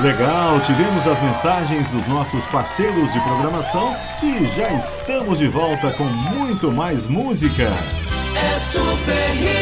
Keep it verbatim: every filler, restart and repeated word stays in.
Legal, tivemos as mensagens dos nossos parceiros de programação e já estamos de volta com muito mais música. É Super Hits.